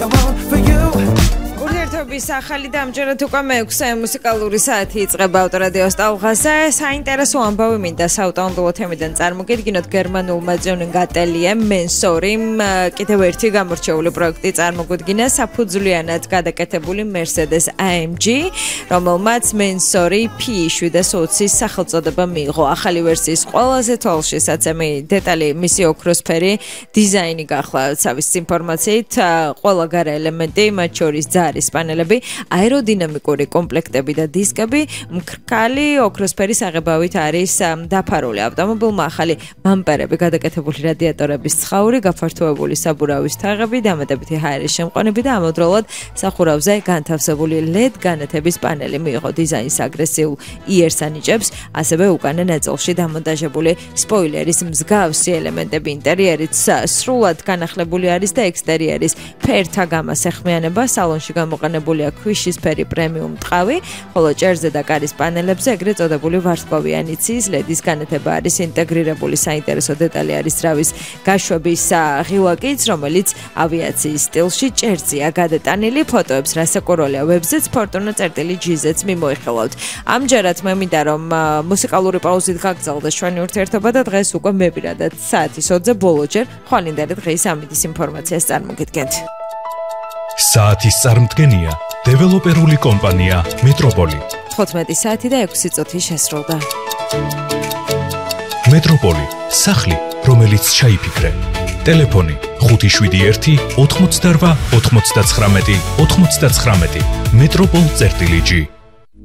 ურთიერთობის ახალი და ამჯერად უკვე მეექვსე მუსიკალური საათი იწყება ავტორადიო სტალღაზე. საინტერესო ამბავი მინდა საუტაუნდულო თემიდან წარმოგიდგინოთ. გერმანულმა ზონგატელიემ მენსორიმ კიდევ ერთი გამორჩეული პროექტი წარმოგვიდგინა საფუძვლიანად გადაკეთებული Mercedes AMG, რომელმაც მენსორი P720-ის სახელწოდება მიიღო. ახალი ვერსიის ყველაზე თვალშისაცემი დეტალი მისი ოქროსფერი დიზაინი გახლა. სავის ინფორმაციით, ყველა გარე ელემენტი, მათ შორის ძარის პანელები, აეროდინამიკური კომპლექტები და დისკები მქრკალი ოქროსფერის აღებავით არის დაფარული. ავტომობილმა ახალი ბამპერები, გადაკეთებული რადიატორების ცხაური, გაფართოებული საბურავის თაღები, დამატებითი ჰაერის შემყვანები და ამავდროულად სახურავზე განთავსებული LED განათების პანელი მიიღო. დიზაინს აგრესიულ იერს ანიჭებს, ასევე უკანა ნაწილში დამონტაჟებული სპოილერის მსგავსი ელემენტები. ინტერიერიც სრულად განახლებული არის და ექსტერიერის ფერთა გამას ეხმიანება. სალონში გამოყენებულია ქვიშისფერი პრემიუმ ტყავი, ხოლო ჭერზე და კარის პანელებზე ეგრეთ წოდებული ვარსკვლავიანი ცის LED-ის განათება არის ინტეგრირებული. საინტერესო დეტალი არის ძრავის გაშვების ღილაკიც, რომელიც ავიაციის სტილში ჭერძია გადატანილი. ფოტოებს რასაკურველია ვებზეც fortuna.gz-ც მიმოიხილავთ. ამჯერად მე მინდა რომ მუსიკალური პაუზით გაგრძელდეს ჩვენი ურთიერთობა და დღეს უკვე მე პირადად საათის 20-ზე ბოლოჯერ ხვალინდელი დღის ამითის ინფორმაციას წარმოგიდგენთ. საათის წარმდგენია დეველოპერული კომპანია მეტროპოლი. 15 საათი და 6 წუთი შესრულდა. მეტროპოლი, სახლი, რომელიც ჩაიფიქრე. ტელეფონი 571 88 99 99. მეტროპოლ.gr